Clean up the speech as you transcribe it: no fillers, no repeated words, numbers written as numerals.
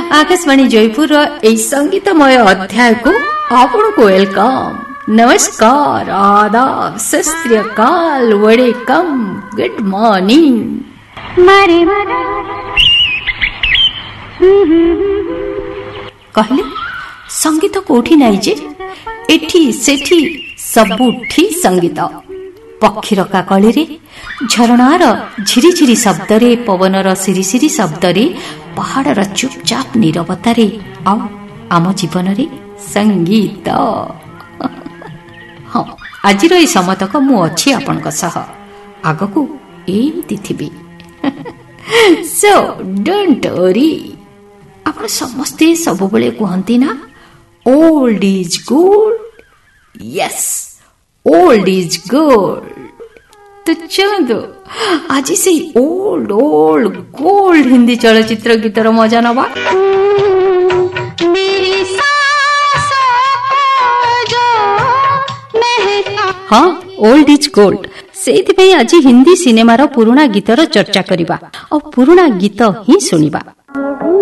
आकाशवाणी जयपुर संगीतमय अध्याय को आपन को वेलकम। नमस्कार, आदाब, सत श्री अकाल, वेलकम, गुड मॉर्निंग। कहले संगीत कोठी नाई जे, एठी सेठी सबुठी संगीत। पक्षीर काकली रे, झरणार झिरिझिरि शब्दरे, पवनर सिरिसिरि शब्दरे, पहाड़र चुपचाप नीरवतारे, आम जीवन रे संगीत। हाँ, आज समतक मु अच्छी आपनक सह आगकू एमती थिबी। So don't worry. आपण समस्ते सब बेले कहंती ना, old is gold. Yes, old is gold. तो चलो आज से ओल्ड ओल्ड गोल्ड हिंदी चलचित्र गीतर मजा नवा। हाँ, ओल्ड इज गोल्ड। से आज हिंदी सिनेमार पुराना गीतर चर्चा करिबा और पुराना गीत ही सुनिबा।